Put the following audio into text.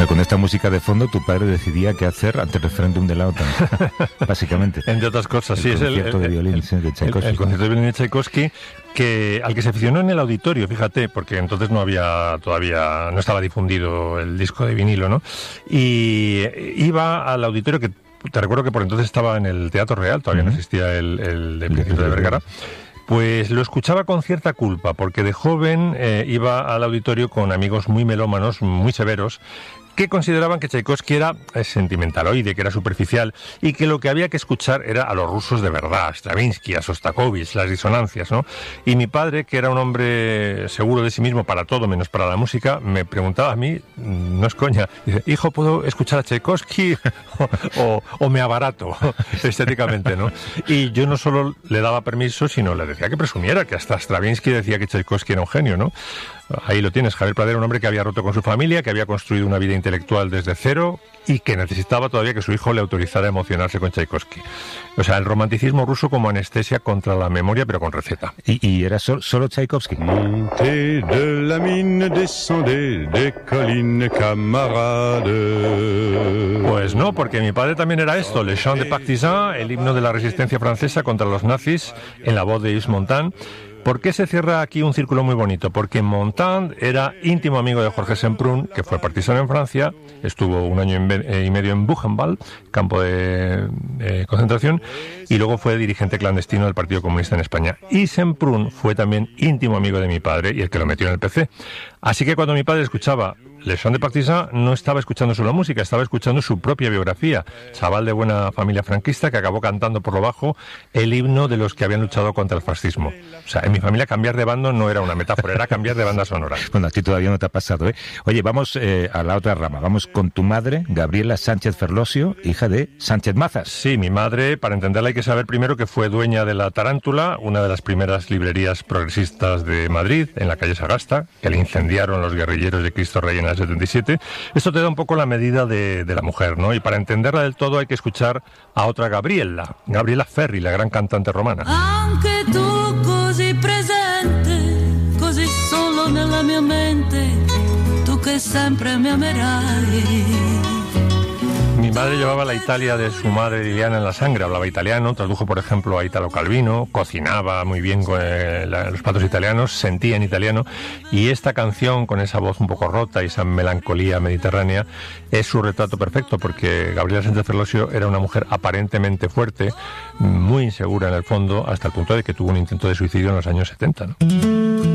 Con esta música de fondo, tu padre decidía qué hacer ante el referéndum de la OTAN, básicamente. Entre otras cosas, sí. El concierto de violín de Tchaikovsky. El concierto de violín de Tchaikovsky, al que se aficionó en el auditorio, fíjate, porque entonces no estaba difundido el disco de vinilo, ¿no? Y iba al auditorio que, te recuerdo que por entonces estaba en el Teatro Real, todavía no existía el de Príncipe de Vergara. Pues lo escuchaba con cierta culpa, porque de joven iba al auditorio con amigos muy melómanos, muy severos, que consideraban que Tchaikovsky era sentimentaloide, que era superficial, y que lo que había que escuchar era a los rusos de verdad, a Stravinsky, a Sostakovich, las disonancias, ¿no? Y mi padre, que era un hombre seguro de sí mismo para todo, menos para la música, me preguntaba a mí, no es coña, dice, hijo, ¿puedo escuchar a Tchaikovsky o me abarato estéticamente, ¿no? Y yo no solo le daba permiso, sino le decía que presumiera, que hasta Stravinsky decía que Tchaikovsky era un genio, ¿no? Ahí lo tienes, Javier Pradera, un hombre que había roto con su familia, que había construido una vida intelectual desde cero y que necesitaba todavía que su hijo le autorizara a emocionarse con Tchaikovsky. O sea, el romanticismo ruso como anestesia contra la memoria, pero con receta. ¿Y era solo Tchaikovsky? Montez de la mine, descendez de colline, camarade. Pues no, porque mi padre también era esto, Le Chant des Partisans, el himno de la resistencia francesa contra los nazis, en la voz de Yves Montand. ¿Por qué se cierra aquí un círculo muy bonito? Porque Montand era íntimo amigo de Jorge Semprún, que fue partisano en Francia, estuvo un año y medio en Buchenwald, campo de concentración, y luego fue dirigente clandestino del Partido Comunista en España. Y Semprún fue también íntimo amigo de mi padre y el que lo metió en el PC. Así que cuando mi padre escuchaba Les Chants des Partisans, no estaba escuchando solo música, estaba escuchando su propia biografía. Chaval de buena familia franquista que acabó cantando por lo bajo el himno de los que habían luchado contra el fascismo. O sea, en mi familia cambiar de bando no era una metáfora, era cambiar de banda sonora. Bueno, a ti todavía no te ha pasado, ¿eh? Oye, vamos a la otra rama. Vamos con tu madre, Gabriela Sánchez Ferlosio, hija de Sánchez Mazas. Sí, mi madre, para entenderla hay que saber primero que fue dueña de La Tarántula, una de las primeras librerías progresistas de Madrid, en la calle Sagasta, que le incendiaron los guerrilleros de Cristo Rey en el 77. Esto te da un poco la medida de la mujer, ¿no? Y para entenderla del todo hay que escuchar a otra Gabriela Ferri, la gran cantante romana. Anche tu così presente, così solo nella mia mente, tu che sempre mi amerai. Mi madre llevaba la Italia de su madre Liliana en la sangre, hablaba italiano, tradujo por ejemplo a Italo Calvino, cocinaba muy bien con los platos italianos, sentía en italiano, y esta canción con esa voz un poco rota y esa melancolía mediterránea es su retrato perfecto, porque Gabriela Sánchez Ferlosio era una mujer aparentemente fuerte, muy insegura en el fondo, hasta el punto de que tuvo un intento de suicidio en los años 70, ¿no?